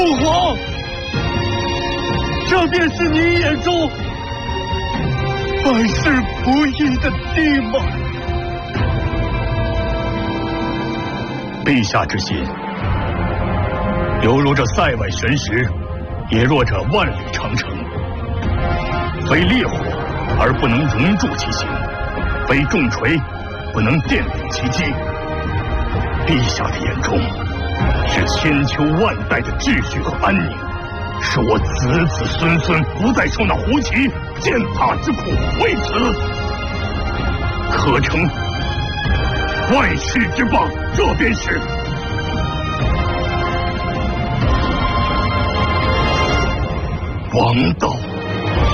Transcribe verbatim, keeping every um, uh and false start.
父皇，这便是你眼中百世不易的地吗？陛下之心，犹如这塞外悬石，也若这万里长城。非烈火而不能熔铸其形，非重锤不能奠定其基。陛下的眼中是千秋万代的秩序和安宁，使我子子孙孙不再受那胡骑践踏之苦。为此，可成万世之邦，这便是王道。